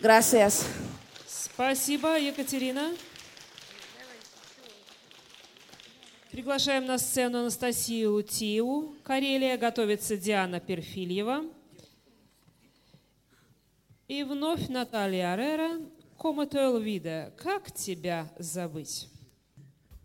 Gracias. Спасибо, Екатерина. Приглашаем на сцену Анастасию Тиу, Карелия. Готовится Диана Перфильева. И вновь Наталья Арера, «Como te olvida», «Как тебя забыть».